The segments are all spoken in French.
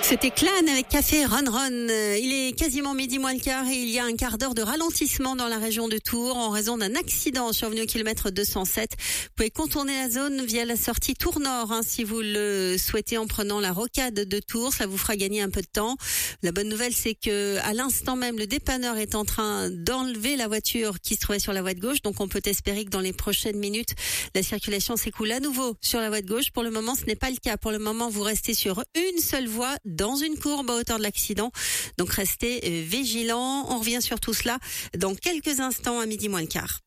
C'était Clan avec Café Run Run. Il est quasiment midi moins le quart et il y a un quart d'heure de ralentissement dans la région de Tours en raison d'un accident survenu au kilomètre 207. Vous pouvez contourner la zone via la sortie Tours Nord si vous le souhaitez en prenant la rocade de Tours. Ça vous fera gagner un peu de temps. La bonne nouvelle, c'est que à l'instant même, le dépanneur est en train d'enlever la voiture qui se trouvait sur la voie de gauche. Donc on peut espérer que dans les prochaines minutes, la circulation s'écoule à nouveau sur la voie de gauche. Pour le moment, ce n'est pas le cas. Pour le moment, vous restez sur une seule voie dans une courbe à hauteur de l'accident. Donc restez vigilants. On revient sur tout cela dans quelques instants à midi moins le quart.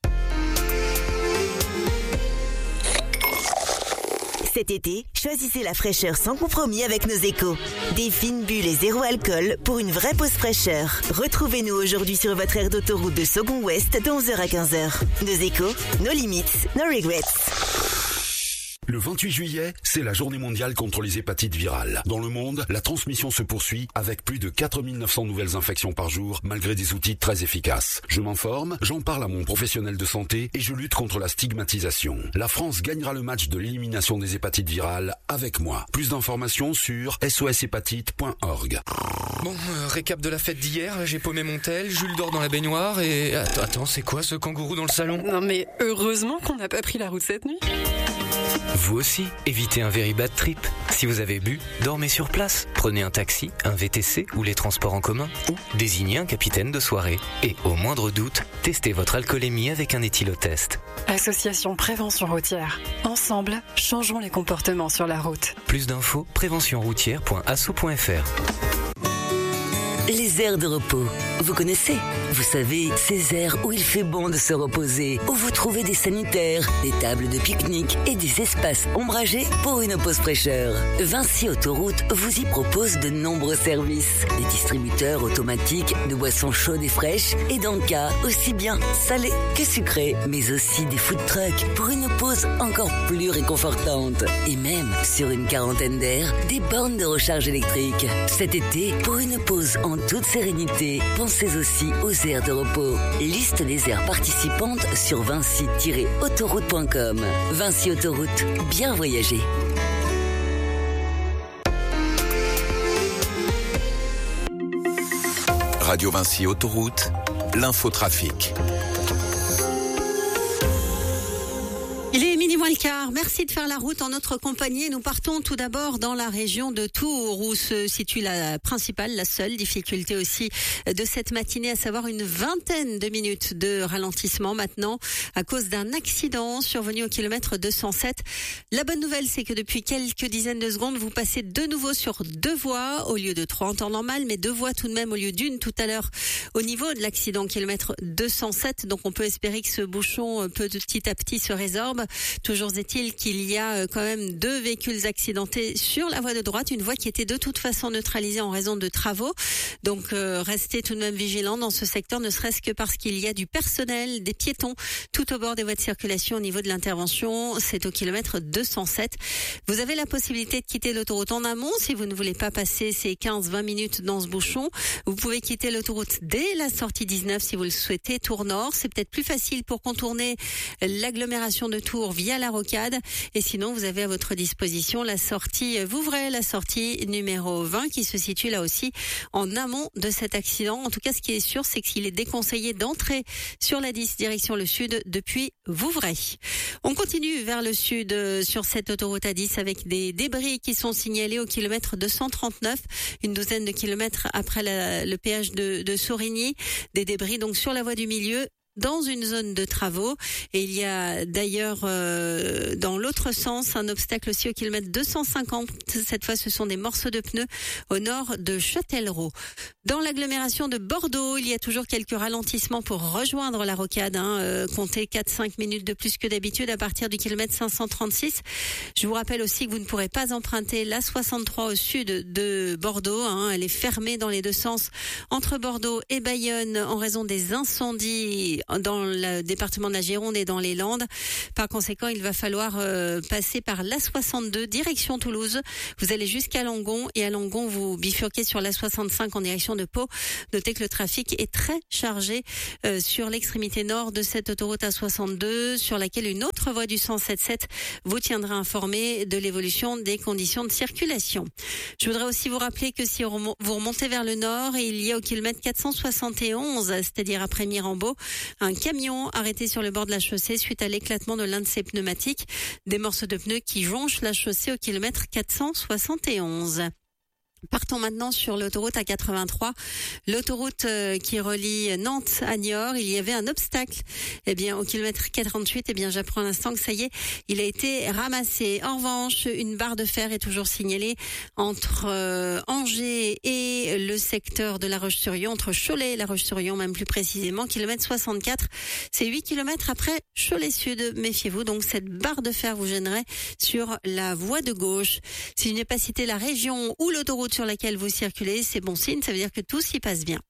Cet été, choisissez la fraîcheur sans compromis avec nos échos. Des fines bulles et zéro alcool pour une vraie pause fraîcheur. Retrouvez-nous aujourd'hui sur votre aire d'autoroute de Saugon Ouest de 11h à 15h. Nos échos, nos limites, no regrets. Le 28 juillet, c'est la journée mondiale contre les hépatites virales. Dans le monde, la transmission se poursuit avec plus de 4900 nouvelles infections par jour, malgré des outils très efficaces. Je m'informe, j'en parle à mon professionnel de santé et je lutte contre la stigmatisation. La France gagnera le match de l'élimination des hépatites virales avec moi. Plus d'informations sur soshépatite.org. Bon, récap de la fête d'hier, j'ai paumé mon tel, Jules dort dans la baignoire et... Attends, c'est quoi ce kangourou dans le salon? Non mais heureusement qu'on n'a pas pris la route cette nuit. Vous aussi, évitez un very bad trip. Si vous avez bu, dormez sur place. Prenez un taxi, un VTC ou les transports en commun. Ou désignez un capitaine de soirée. Et au moindre doute, testez votre alcoolémie avec un éthylotest. Association Prévention Routière. Ensemble, changeons les comportements sur la route. Plus d'infos, préventionroutière.asso.fr. Les aires de repos. Vous connaissez? Vous savez, ces aires où il fait bon de se reposer, où vous trouvez des sanitaires, des tables de pique-nique et des espaces ombragés pour une pause fraîcheur. Vinci Autoroute vous y propose de nombreux services. Des distributeurs automatiques de boissons chaudes et fraîches et d'encas aussi bien salés que sucrés, mais aussi des food trucks pour une pause encore plus réconfortante. Et même, sur une quarantaine d'aires, des bornes de recharge électrique. Cet été, pour une pause en toute sérénité, pensez aussi aux aires de repos. Liste des aires participantes sur vinci-autoroute.com. Vinci Autoroute, bien voyager. Radio Vinci Autoroute, l'infotrafic. Il est midi moins le quart. Merci de faire la route en notre compagnie. Nous partons tout d'abord dans la région de Tours où se situe la principale, la seule difficulté aussi de cette matinée, à savoir une vingtaine de minutes de ralentissement maintenant à cause d'un accident survenu au kilomètre 207. La bonne nouvelle, c'est que depuis quelques dizaines de secondes, vous passez de nouveau sur deux voies au lieu de trois en temps normal, mais deux voies tout de même au lieu d'une tout à l'heure au niveau de l'accident kilomètre 207. Donc on peut espérer que ce bouchon petit à petit se résorbe. Toujours est-il qu'il y a quand même deux véhicules accidentés sur la voie de droite, une voie qui était de toute façon neutralisée en raison de travaux. Donc restez tout de même vigilants dans ce secteur, ne serait-ce que parce qu'il y a du personnel, des piétons tout au bord des voies de circulation au niveau de l'intervention. C'est au kilomètre 207. Vous avez la possibilité de quitter l'autoroute en amont si vous ne voulez pas passer ces 15-20 minutes dans ce bouchon. Vous pouvez quitter l'autoroute dès la sortie 19 si vous le souhaitez, Tours Nord. C'est peut-être plus facile pour contourner l'agglomération de Tours via la rocade. Et sinon, vous avez à votre disposition la sortie Vouvray, la sortie numéro 20 qui se situe là aussi en amont de cet accident. En tout cas, ce qui est sûr, c'est qu'il est déconseillé d'entrer sur la 10 direction le sud depuis Vouvray. On continue vers le sud sur cette autoroute A10 avec des débris qui sont signalés au kilomètre 239, une douzaine de kilomètres après le péage de Sourigny. Des débris donc sur la voie du milieu, dans une zone de travaux. Et il y a d'ailleurs dans l'autre sens un obstacle aussi au kilomètre 250. Cette fois, ce sont des morceaux de pneus au nord de Châtellerault. Dans l'agglomération de Bordeaux, il y a toujours quelques ralentissements pour rejoindre la rocade. Comptez 4-5 minutes de plus que d'habitude à partir du kilomètre 536. Je vous rappelle aussi que vous ne pourrez pas emprunter la 63 au sud de Bordeaux. Elle est fermée dans les deux sens entre Bordeaux et Bayonne en raison des incendies dans le département de la Gironde et dans les Landes. Par conséquent, il va falloir passer par l'A62 direction Toulouse. Vous allez jusqu'à Langon et à Langon, vous bifurquez sur l'A65 en direction de Pau. Notez que le trafic est très chargé sur l'extrémité nord de cette autoroute A62 sur laquelle une autre voie du 107.7 vous tiendra informé de l'évolution des conditions de circulation. Je voudrais aussi vous rappeler que si vous remontez vers le nord, il y a au kilomètre 471, c'est-à-dire après Mirambeau, un camion arrêté sur le bord de la chaussée suite à l'éclatement de l'un de ses pneumatiques. Des morceaux de pneus qui jonchent la chaussée au kilomètre 471. Partons maintenant sur l'autoroute A83, l'autoroute qui relie Nantes à Niort. Il y avait un obstacle, au kilomètre 48. J'apprends à l'instant que ça y est, il a été ramassé. En revanche, une barre de fer est toujours signalée entre Angers et le secteur de La Roche-sur-Yon, entre Cholet et La Roche-sur-Yon, même plus précisément, kilomètre 64. C'est 8 kilomètres après Cholet-Sud. Méfiez-vous, donc cette barre de fer vous gênerait sur la voie de gauche. Si je n'ai pas cité la région ou l'autoroute sur laquelle vous circulez, c'est bon signe, ça veut dire que tout s'y passe bien.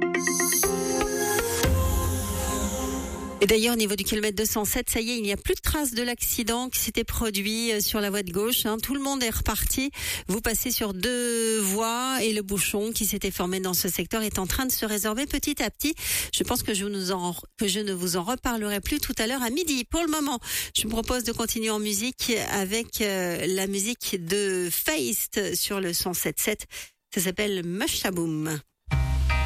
Et d'ailleurs, au niveau du kilomètre 207, ça y est, il n'y a plus de traces de l'accident qui s'était produit sur la voie de gauche. Tout le monde est reparti. Vous passez sur 2 voies et le bouchon qui s'était formé dans ce secteur est en train de se résorber petit à petit. Je pense que je ne vous en reparlerai plus tout à l'heure à midi. Pour le moment, je vous propose de continuer en musique avec la musique de Feist sur le 107.7. Ça s'appelle Mushaboom.